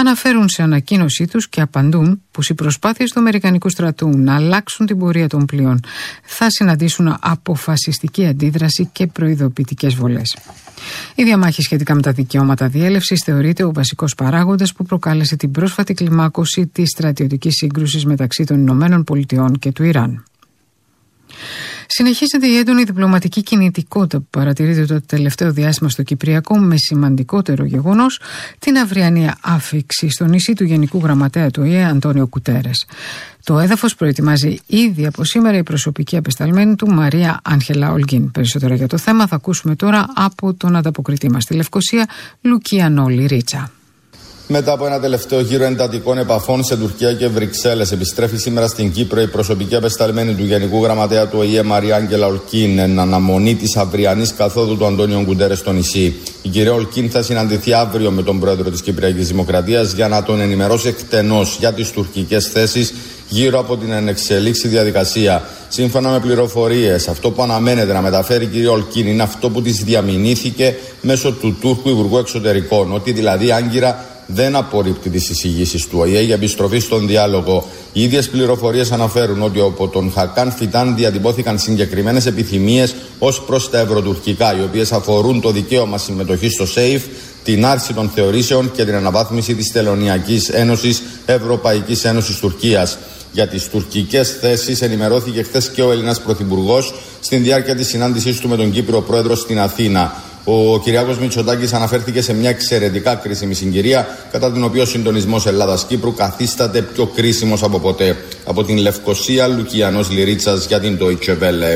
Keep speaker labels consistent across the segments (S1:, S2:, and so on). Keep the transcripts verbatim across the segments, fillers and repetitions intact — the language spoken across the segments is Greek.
S1: αναφέρουν σε ανακοίνωσή τους και απαντούν πως οι προσπάθειες του Αμερικανικού στρατού να αλλάξουν την πορεία των πλοίων θα συναντήσουν αποφασιστική αντίδραση και προειδοποιητικές βολές. Η διαμάχη σχετικά με τα δικαιώματα διέλευσης θεωρείται ο βασικός παράγοντας που προκάλεσε την πρόσφατη κλιμάκωση της στρατιωτικής σύγκρουσης μεταξύ των Ηνωμένων Πολιτειών και του Ιράν. Συνεχίζεται η έντονη διπλωματική κινητικότητα που παρατηρείται το τελευταίο διάστημα στο Κυπριακό, με σημαντικότερο γεγονός την αυριανή άφιξη στο νησί του Γενικού Γραμματέα του Ο Η Ε Αντώνιο Κουτέρες. Το έδαφος προετοιμάζει ήδη από σήμερα η προσωπική απεσταλμένη του Μαρία Άγγελα Ολγκίν. Περισσότερα για το θέμα θα ακούσουμε τώρα από τον ανταποκριτή μας στη Λευκοσία, Λουκιανό Λιρίτσα.
S2: Μετά από ένα τελευταίο γύρο εντατικών επαφών σε Τουρκία και Βρυξέλλες, επιστρέφει σήμερα στην Κύπρο η προσωπική απεσταλμένη του Γενικού Γραμματέα του Ο Η Ε Μαρία Άγγελα Ολγκίν, εν αναμονή της αυριανής καθόδου του Αντώνιο Κουτέρες στο νησί. Η κυρία Ολγκίν θα συναντηθεί αύριο με τον πρόεδρο της Κυπριακής Δημοκρατίας για να τον ενημερώσει εκτενώς για τις τουρκικές θέσεις γύρω από την ενεξελίξη διαδικασία. Σύμφωνα με πληροφορίες, αυτό που αναμένεται να μεταφέρει η κυρία Ολγκίν είναι αυτό που της διαμηνήθηκε μέσω του Τούρκου Υπουργού Εξωτερικών, ότι δηλαδή Άγκυρα δεν απορρίπτει τις εισηγήσεις του Ο Η Ε για επιστροφή στον διάλογο. Οι ίδιες πληροφορίες αναφέρουν ότι από τον Χακάν Φιτάν διατυπώθηκαν συγκεκριμένες επιθυμίες ως προς τα ευρωτουρκικά, οι οποίες αφορούν το δικαίωμα συμμετοχής στο ΣΕΙΦ, την άρση των θεωρήσεων και την αναβάθμιση της Τελωνειακής Ένωσης Ευρωπαϊκής Ένωσης Τουρκίας. Για τις τουρκικές θέσεις ενημερώθηκε χθες και ο Έλληνας Πρωθυπουργός στην διάρκεια της συνάντησής του με τον Κύπριο Πρόεδρο στην Αθήνα. Ο Κυριάκος Μητσοτάκης αναφέρθηκε σε μια εξαιρετικά κρίσιμη συγκυρία, κατά την οποία ο συντονισμός Ελλάδας-Κύπρου καθίσταται πιο κρίσιμος από ποτέ. Από την Λευκοσία, Λουκιανός Λιρίτσας για την Deutsche Welle.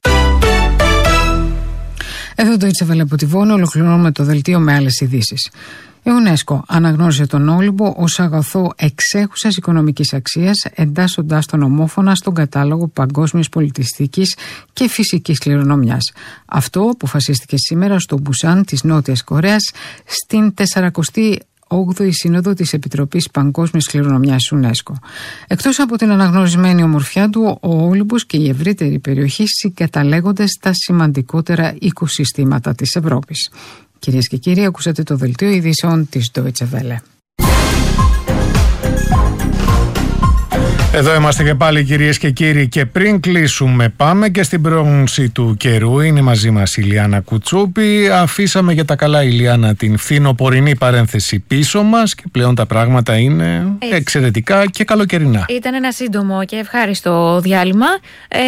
S1: Εδώ το Deutsche Welle από τη Βόνη, ολοκληρώνουμε το δελτίο με άλλες ειδήσεις. Η UNESCO αναγνώρισε τον Όλυμπο ως αγαθό εξέχουσας οικονομικής αξίας, εντάσσοντάς τον ομόφωνα στον κατάλογο παγκόσμιας πολιτιστικής και φυσικής κληρονομιάς. Αυτό αποφασίστηκε σήμερα στο Μπουσάν της Νότιας Κορέας στην τεσσαρακοστή όγδοη Σύνοδο της Επιτροπής Παγκόσμιας Κληρονομιάς UNESCO. Εκτός από την αναγνωρισμένη ομορφιά του, ο Όλυμπος και η ευρύτερη περιοχή συγκαταλέγονται στα σημαντικότερα οικοσυστήματα της Ευρώπης. Κυρίες και κύριοι, ακούσατε το δελτίο ειδήσεων της Deutsche Welle.
S3: Εδώ είμαστε και πάλι, κυρίες και κύριοι, και πριν κλείσουμε πάμε και στην πρόγνωση του καιρού. Είναι μαζί μας η Ιλιάνα Κουτσούπη. Αφήσαμε για τα καλά, Ιλιάνα, την φθινοπορεινή παρένθεση πίσω μας και πλέον τα πράγματα είναι Έτσι. εξαιρετικά και καλοκαιρινά.
S4: Ήταν ένα σύντομο και ευχάριστο διάλειμμα. Ε,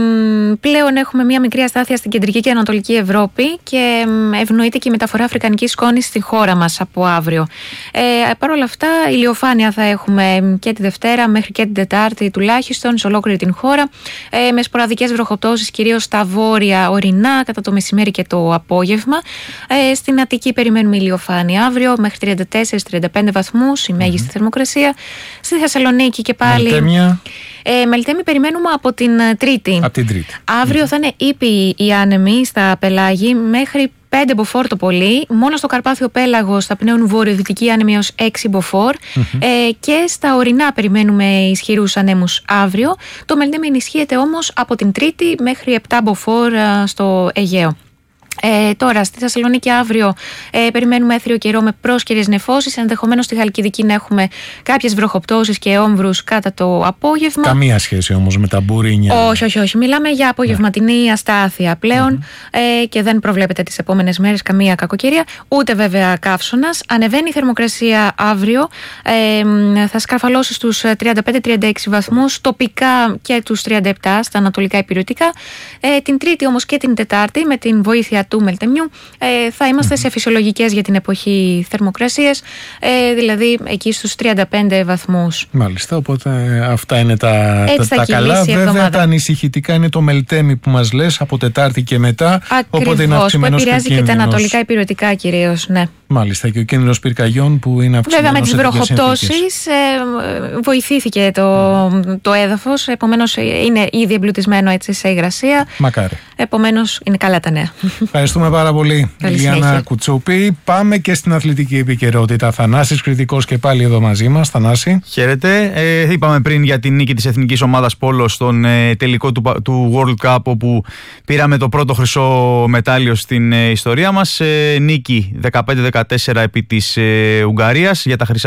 S4: πλέον έχουμε μια μικρή αστάθεια στην κεντρική και ανατολική Ευρώπη και ευνοείται και η μεταφορά αφρικανικής σκόνης στη χώρα μας από αύριο. Ε, Παρ' όλα αυτά, ηλιοφάνεια θα έχουμε και τη Δευτέρα μέχρι και την Τετάρτη τουλάχιστον σε ολόκληρη την χώρα, ε, με σποραδικές βροχοπτώσεις κυρίως στα βόρεια ορεινά κατά το μεσημέρι και το απόγευμα. Ε, στην Αττική περιμένουμε ηλιοφάνεια αύριο μέχρι τριάντα τέσσερα με τριάντα πέντε βαθμούς η μέγιστη mm-hmm. θερμοκρασία. Στη Θεσσαλονίκη και πάλι.
S3: Μελτέμια.
S4: Ε, Μελτέμι περιμένουμε από την Τρίτη.
S3: Από την Τρίτη.
S4: Αύριο mm-hmm. θα είναι ήπιοι οι άνεμοι στα πελάγη μέχρι πέντε μποφόρ το πολύ. Μόνο στο Καρπάθιο Πέλαγος θα πνέουν βορειοδυτικοί άνεμοι έως έξι μποφόρ. Mm-hmm. Ε, και στα ορεινά περιμένουμε ισχυρούς ανέμους αύριο. Το Μελτέμι ενισχύεται όμως από την Τρίτη μέχρι επτά μποφόρ στο Αιγαίο. Ε, τώρα στη Θεσσαλονίκη αύριο ε, περιμένουμε έθριο καιρό με πρόσκαιρες νεφώσεις. Ενδεχομένως στη Χαλκιδική να έχουμε κάποιες βροχοπτώσεις και όμβρους κατά το απόγευμα.
S3: Καμία σχέση όμως με τα μπουρίνια.
S4: Όχι, όχι, όχι. Μιλάμε για απογευματινή αστάθεια πλέον mm-hmm. ε, και δεν προβλέπεται τις επόμενες μέρες καμία κακοκαιρία, ούτε βέβαια καύσωνας. Ανεβαίνει η θερμοκρασία αύριο. Ε, θα σκαρφαλώσει στους τριάντα πέντε με τριάντα έξι βαθμούς, τοπικά και τους τριάντα επτά στα ανατολικά υπηρετικά. Ε, την Τρίτη όμως και την Τετάρτη, με την βοήθεια του μελτεμιού, ε, θα είμαστε mm-hmm. σε φυσιολογικές για την εποχή θερμοκρασίες, ε, δηλαδή εκεί στους τριάντα πέντε βαθμούς.
S3: Μάλιστα, οπότε αυτά είναι τα, τα, τα καλά. Βέβαια τα ανησυχητικά είναι το μελτέμι που μας λες από Τετάρτη και μετά.
S4: Ακριβώς,
S3: οπότε είναι αυξημένος
S4: που επηρεάζει και, και τα ανατολικά υπηρετικά κυρίως, ναι.
S3: Μάλιστα, και ο κίνδυνος πυρκαγιών που είναι αυξημένος.
S4: Βέβαια με τις βροχοπτώσεις ε, βοηθήθηκε το, mm. το έδαφος, επομένως είναι ήδη εμπλουτισμένο έτσι σε υγρασία.
S3: Μακάρι.
S4: Επομένως είναι καλά τα νέα.
S3: Ευχαριστούμε πάρα πολύ, Ιλιάνα Κουτσούπη. Πάμε και στην αθλητική επικαιρότητα. Θανάσης Κρητικός και πάλι εδώ μαζί μας. Θανάση.
S5: Χαίρετε. Ε, είπαμε πριν για την νίκη της εθνικής ομάδας Πόλο στον ε, τελικό του, του World Cup, όπου πήραμε το πρώτο χρυσό μετάλλιο στην ε, ιστορία μας. Ε, νίκη δεκαπέντε δεκατέσσερα επί της ε, Ουγγαρίας για τα χρυσά